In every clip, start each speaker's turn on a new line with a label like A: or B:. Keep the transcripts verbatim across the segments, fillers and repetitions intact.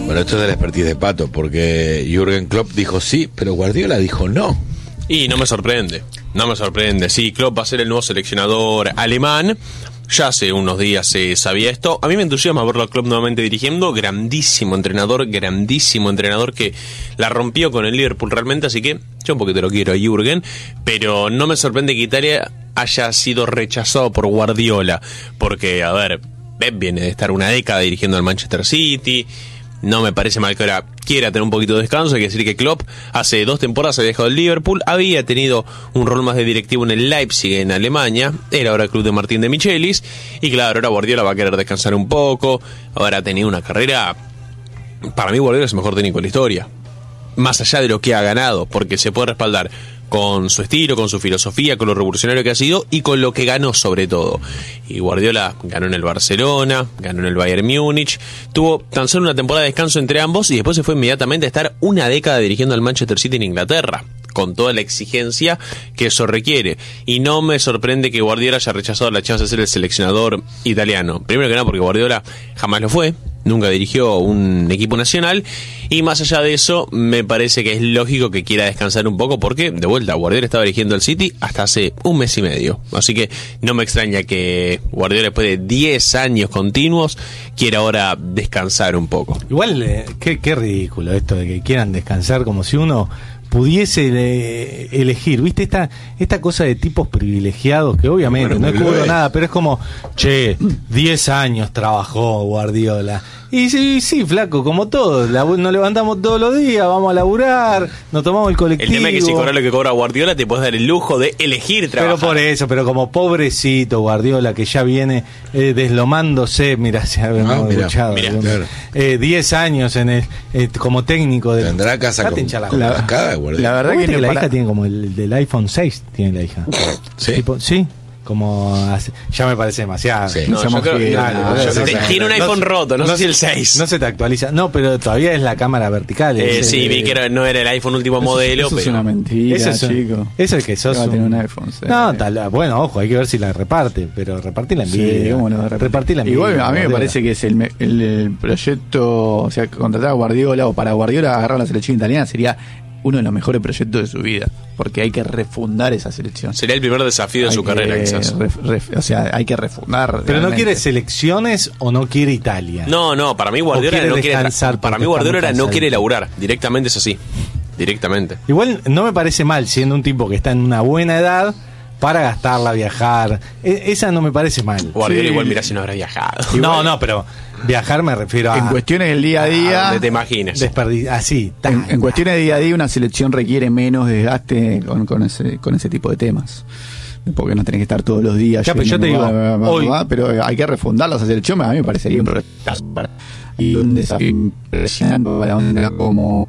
A: Bueno, esto es de la expertise de Pato, porque Jürgen Klopp dijo sí, pero Guardiola dijo no.
B: Y no me sorprende, no me sorprende. Sí, Klopp va a ser el nuevo seleccionador alemán. Ya hace unos días se sabía esto. A mí me entusiasma verlo a Klopp nuevamente dirigiendo. Grandísimo entrenador, grandísimo entrenador que la rompió con el Liverpool realmente. Así que yo un poquito lo quiero a Jürgen. Pero no me sorprende que Italia haya sido rechazado por Guardiola. Porque, a ver, Pep viene de estar una década dirigiendo al Manchester City. No me parece mal que ahora quiera tener un poquito de descanso. Hay que decir que Klopp hace dos temporadas había dejado el Liverpool, había tenido un rol más de directivo en el Leipzig en Alemania, era ahora el club de Martín de Michelis, y claro, ahora Guardiola va a querer descansar un poco. Ahora ha tenido una carrera, para mí Guardiola es el mejor técnico de la historia, más allá de lo que ha ganado, porque se puede respaldar con su estilo, con su filosofía, con lo revolucionario que ha sido y con lo que ganó sobre todo. Y Guardiola ganó en el Barcelona, ganó en el Bayern Múnich, tuvo tan solo una temporada de descanso entre ambos y después se fue inmediatamente a estar una década dirigiendo al Manchester City en Inglaterra, con toda la exigencia que eso requiere. Y no me sorprende que Guardiola haya rechazado la chance de ser el seleccionador italiano. Primero que nada porque Guardiola jamás lo fue, nunca dirigió un equipo nacional, y más allá de eso me parece que es lógico que quiera descansar un poco porque, de vuelta, Guardiola estaba dirigiendo al City hasta hace un mes y medio, así que no me extraña que Guardiola después de diez años continuos quiera ahora descansar un poco.
C: Igual, eh, qué, qué ridículo esto de que quieran descansar como si uno pudiese eh, elegir, ¿viste? Esta esta cosa de tipos privilegiados que obviamente bueno, no descubro nada, pero es como, che, diez años trabajó Guardiola. Y sí, sí, flaco, como todos, la, nos levantamos todos los días, vamos a laburar, nos tomamos el colectivo.
B: El tema es que si cobras lo que cobra Guardiola te puedes dar el lujo de elegir trabajar.
C: Pero por eso, pero como pobrecito Guardiola que ya viene eh, deslomándose, mira, se ha
A: ah,
C: escuchado,
A: mira, claro.
C: eh, diez años en el, eh, como técnico de...
A: Tendrá casa con
C: la,
A: la, cara,
C: la verdad que, que la para... hija tiene como el del iPhone seis, tiene la hija.
A: ¿Sí?
C: Tipo, sí. Como hace, ya me parece demasiado.
B: Sí. No, yo creo que, claro, no, yo creo que tiene un iPhone no, roto, no, no sé si el seis.
C: No se te actualiza. No, pero todavía es la cámara vertical.
B: Eh,
C: ese,
B: sí,
C: eh,
B: vi que era, no era el iPhone último
D: eso,
B: modelo.
D: Eso
B: pero...
D: es una mentira,
C: eso es un,
D: chico.
C: Es el que sos.
D: Un...
C: Un...
D: un iPhone. Sí.
C: No, tal, bueno, ojo, hay que ver si la reparte, pero repartir la envidia.
D: Sí, bueno, repartir la envidia. Igual a mí me parece que es el, el, el proyecto, o sea, contratar a Guardiola o para Guardiola agarrar la selección italiana sería uno de los mejores proyectos de su vida, porque hay que refundar esa selección.
B: Sería el primer desafío de
D: hay
B: su
D: que,
B: carrera, quizás.
D: Ref, ref, o sea, hay que refundar.
C: Pero
D: realmente.
C: ¿No quiere selecciones o no quiere Italia?
B: No, no, para mí Guardiola no quiere para mí Guardiola no quiere laburar, directamente es así. Directamente.
C: Igual no me parece mal siendo un tipo que está en una buena edad para gastarla, viajar. E- esa no me parece mal.
B: Guardiola sí. Igual mirá si no habrá viajado.
C: Igual, no, no, pero viajar me refiero a...
D: En cuestiones del día a día...
B: Ah, te imagines.
C: Desperdi- así.
D: En, en cuestiones de día a día una selección requiere menos desgaste con, con, ese, con ese tipo de temas. Porque no tenés que estar todos los días.
C: Ya, pero yo te digo,
D: va, va,
C: hoy...
D: va, pero hay que refundar esa selección. A mí me parecería un retraso para... Y un desafío impresionante para una como...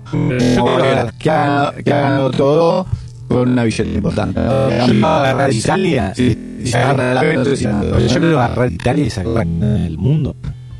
D: Que ha ganado todo... con una billete importante.
C: Agarrar Italia, sí, sí, agarra la, no sé si yo creo que agarrar Italia y sacar el mundo.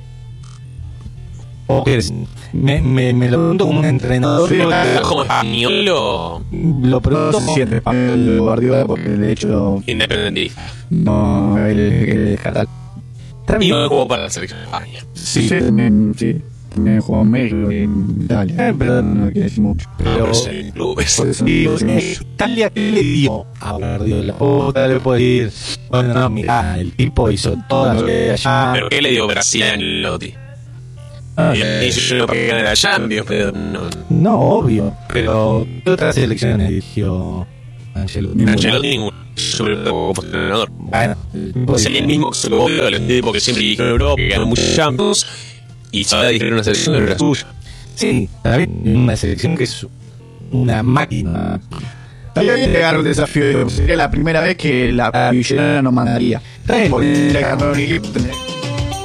C: ¿O qué es? Me, me, me lo pregunto como un entrenador.
B: Sí, como español.
C: Lo pregunto.
D: No siente español Guardiola porque de hecho.
B: Independentista.
D: No, el, el catalán.
B: Y no jugó para la selección de España.
D: Sí, sí, sí. sí. Me jugó en México y en Italia, eh, pero no quiere decir mucho.
B: Pero sí, clubes.
C: Italia, ¿qué le dio a Guardiola? O tal vez puede decir, bueno, no, mira, el tipo hizo todas las que allá.
B: ¿Pero qué le dio Brasil a Ancelotti? Ah, y yo no que ganar la Champions, pero no.
C: No, obvio. Pero ¿qué otras selecciones dirigió Ancelotti?
B: Ancelotti ninguno. Sobre todo como entrenador.
C: Bueno,
B: o sea, el mismo que se lo volvió al tipo que siempre dirigió en Europa, que ganó muchos Champions. Y sabe dirigir una selección que no era suya.
C: Sí, ¿sabes? Una selección que es una máquina.
D: También le agarro el desafío. Sería la primera vez que la billetera no mandaría. Porque